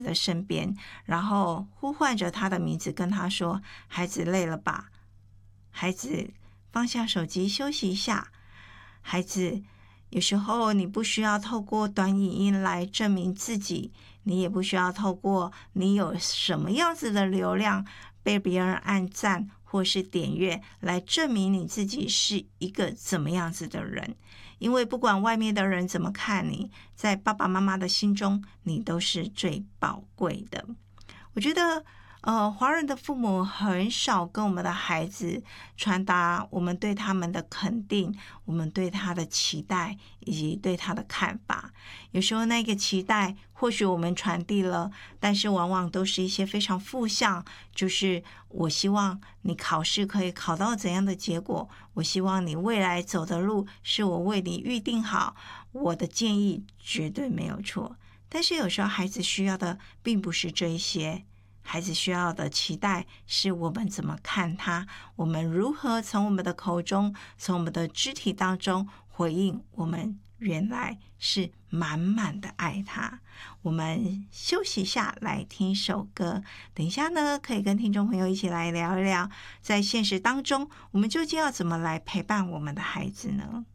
的身边，然后呼唤着他的名字，跟他说：孩子累了吧？孩子放下手机休息一下。孩子，有时候你不需要透过短影音来证明自己，你也不需要透过你有什么样子的流量被别人按赞或是点阅来证明你自己是一个怎么样子的人。因为不管外面的人怎么看你，在爸爸妈妈的心中，你都是最宝贵的。我觉得华人的父母很少跟我们的孩子传达我们对他们的肯定，我们对他的期待，以及对他的看法。有时候那个期待或许我们传递了，但是往往都是一些非常负向，就是我希望你考试可以考到怎样的结果，我希望你未来走的路是我为你预定好，我的建议绝对没有错。但是有时候孩子需要的并不是这一些，孩子需要的期待是我们怎么看他，我们如何从我们的口中，从我们的肢体当中回应我们原来是满满的爱他。我们休息一下，来听一首歌，等一下呢可以跟听众朋友一起来聊一聊，在现实当中我们究竟要怎么来陪伴我们的孩子呢？